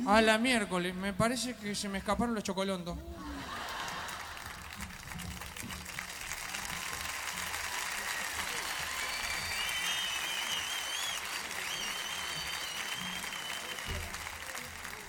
A la miércoles. Me parece que se me escaparon los chocolontos.